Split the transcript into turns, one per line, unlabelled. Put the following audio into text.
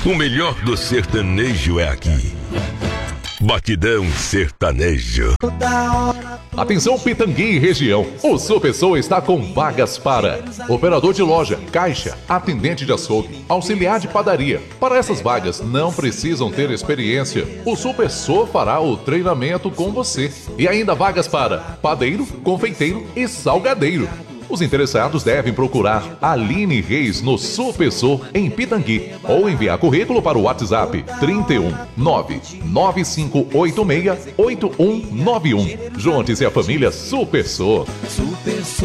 O melhor do sertanejo é aqui. Batidão Sertanejo.
Atenção Pitangui e região, o Supersol está com vagas para operador de loja, caixa, atendente de açougue, auxiliar de padaria. Para essas vagas não precisam ter experiência. O Supersol fará o treinamento com você. E ainda vagas para padeiro, confeiteiro e salgadeiro. Os interessados devem procurar Aline Reis no Supersol em Pitangui ou enviar currículo para o WhatsApp 31 99586 8191. Junte-se à família Supersol.